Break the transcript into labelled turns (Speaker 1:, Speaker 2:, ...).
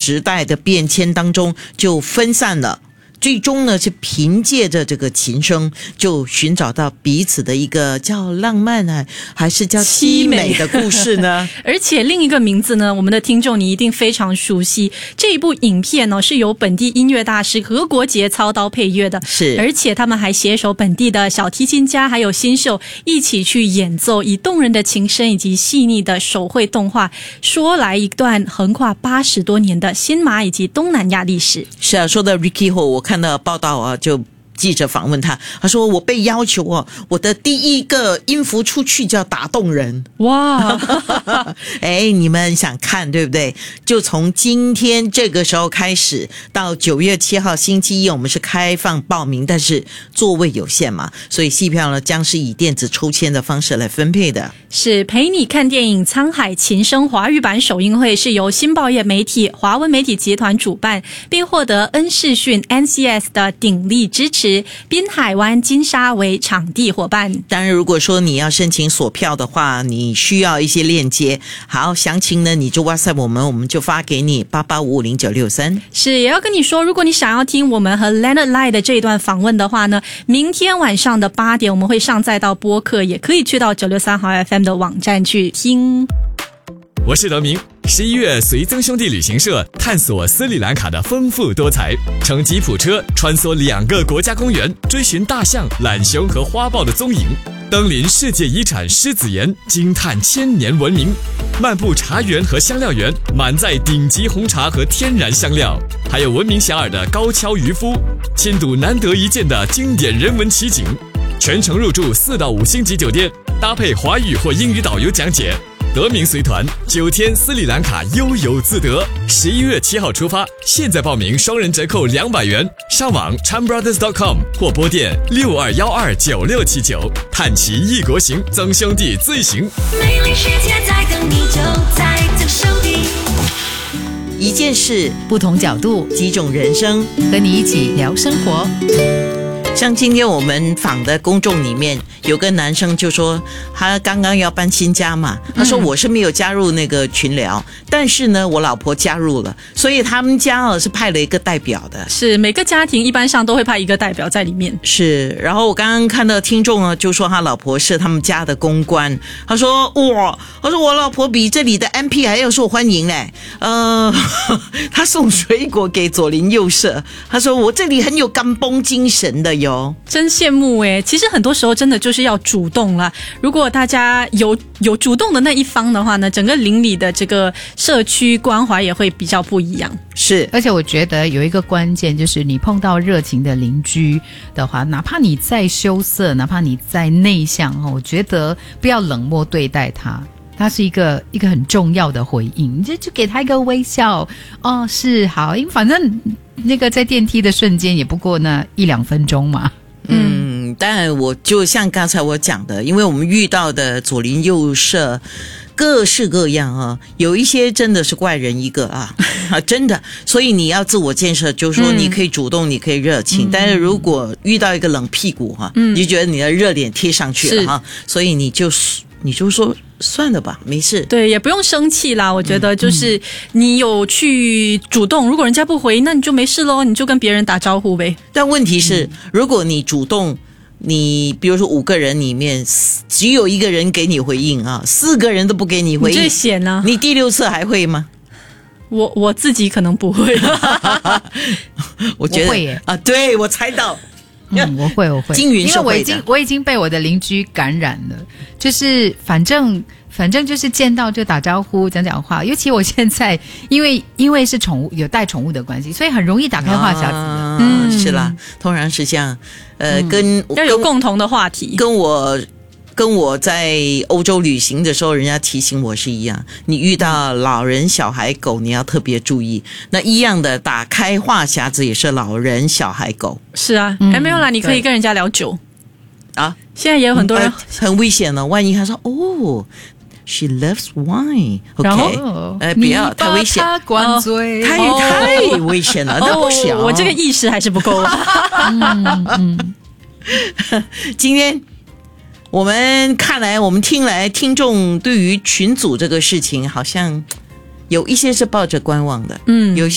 Speaker 1: 时代的变迁当中就分散了。最终呢，是凭借着这个琴声，就寻找到彼此的一个叫浪漫啊，还是叫凄美的故事呢？
Speaker 2: 而且另一个名字呢，我们的听众你一定非常熟悉。这一部影片呢，是由本地音乐大师何国杰操刀配乐的，
Speaker 1: 是，
Speaker 2: 而且他们还携手本地的小提琴家还有新秀一起去演奏，以动人的琴声以及细腻的手绘动画，说来一段横跨80多年的新马以及东南亚历史。
Speaker 1: 是啊，说到 Ricky Ho， 我看到报道啊，就记者访问他，他说我被要求哦，我的第一个音符出去就要打动人。
Speaker 2: 哇
Speaker 1: 哎，你们想看对不对？就从今天这个时候开始到9月7号星期一，我们是开放报名，但是座位有限嘛，所以戏票呢将是以电子抽签的方式来分配的。
Speaker 2: 是陪你看电影沧海琴声华语版首映会是由新报业媒体华文媒体集团主办，并获得恩视讯 NCS 的鼎力支持，滨海湾金沙为场地伙伴。
Speaker 1: 当然如果说你要申请索票的话，你需要一些链接，好，详情呢你就 WhatsApp 我们就发给你88550963。
Speaker 2: 是，也要跟你说，如果你想要听我们和 Leonard Lai 的这一段访问的话呢，明天晚上的8点我们会上载到播客，也可以去到963好 FM 的网站去听。
Speaker 3: 我是德明。11月随曾兄弟旅行社探索斯里兰卡的丰富多彩，乘吉普车穿梭2个国家公园，追寻大象、懒熊和花豹的踪影，登临世界遗产狮子岩，惊叹1000年文明，漫步茶园和香料园，满载顶级红茶和天然香料，还有闻名遐迩的高跷渔夫，亲睹难得一见的经典人文奇景，全程入住4到5星级酒店，搭配华语或英语导游讲解。德明随团9天斯里兰卡悠游自得，11月7号出发，现在报名双人折扣200元，上网 chanbrothers.com 或拨电62129679，探奇异国行，曾兄弟最行。
Speaker 4: 美丽世界在等你，就在曾兄弟。
Speaker 1: 一件事，
Speaker 5: 不同角度，
Speaker 1: 几种人生，
Speaker 5: 和你一起聊生活。
Speaker 1: 像今天我们访的公众里面有个男生就说他刚刚要搬新家嘛，他说我是没有加入那个群聊，但是呢我老婆加入了，所以他们家是派了一个代表的。
Speaker 2: 是，每个家庭一般上都会派一个代表在里面。
Speaker 1: 是，然后我刚刚看到听众呢就说他老婆是他们家的公关，他说哇，他说我老婆比这里的 MP 还要受欢迎嘞，他送水果给左邻右舍，他说我这里很有干崩精神的哟。
Speaker 2: 真羡慕耶，其实很多时候真的就是要主动啦，如果大家有主动的那一方的话呢，整个邻里的这个社区关怀也会比较不一样。
Speaker 5: 是，而且我觉得有一个关键就是你碰到热情的邻居的话，哪怕你再羞涩，哪怕你再内向，我觉得不要冷漠对待他，它是一个很重要的回应，你就给他一个微笑，哦，是好，因为反正那个在电梯的瞬间也不过那1-2分钟嘛。
Speaker 1: 当然我就像刚才我讲的，因为我们遇到的左邻右舍各式各样啊，有一些真的是怪人一个啊真的，所以你要自我建设，就是说你可以主动，你可以热情，但是如果遇到一个冷屁股你就觉得你的热脸贴上去了哈，所以你就说算了吧，没事。对，
Speaker 2: 也不用生气啦，我觉得就是你有去主动，如果人家不回，那你就没事咯，你就跟别人打招呼呗。
Speaker 1: 但问题是如果你主动，你比如说5个人里面只有1个人给你回应啊，4个人都不给你回应，
Speaker 2: 你最闲啊，
Speaker 1: 你第6次还会吗？
Speaker 2: 我自己可能不会
Speaker 1: 我觉得
Speaker 5: 我会耶
Speaker 1: 啊，对，我猜到
Speaker 5: 我会
Speaker 1: 金云是会的，
Speaker 5: 因为我已经被我的邻居感染了，就是反正就是见到就打招呼讲话，尤其我现在因为是宠物，有带宠物的关系，所以很容易打开话匣子
Speaker 1: 是啦，通常是这样，
Speaker 2: 要有共同的话题。
Speaker 1: 跟我在欧洲旅行的时候，人家提醒我是一样，你遇到老人、小孩、狗，你要特别注意。那一样的，打开话匣子也是老人、小孩、狗。
Speaker 2: 是啊，没有啦，你可以跟人家聊酒
Speaker 1: 啊。
Speaker 2: 现在也有很多人
Speaker 1: 很危险了，万一他说哦。She loves wine. OK， 不要太危险，
Speaker 5: 他灌醉，
Speaker 1: 太危险了，那不行。
Speaker 2: 我这个意识还是不够。
Speaker 1: 今天我们听来，听众对于群组这个事情，好像有一些是抱着观望的，有些